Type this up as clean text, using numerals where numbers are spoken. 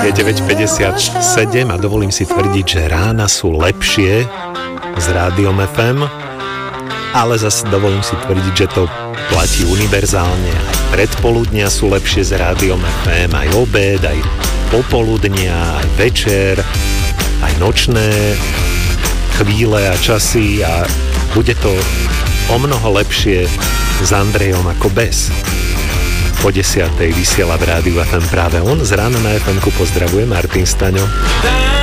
Je 9:57 a dovolím si tvrdiť, že rána sú lepšie s Rádiom FM, ale zase dovolím si tvrdiť, že to platí univerzálne. Aj predpoludnia sú lepšie s Rádiom FM, aj obed, aj popoludnia, aj večer, aj nočné chvíle a časy a bude to o mnoho lepšie s Andrejom ako bez. Po 10:00 vysiela v Rádiu FM práve on. Z rána na FM-ku pozdravuje Martin Staňo.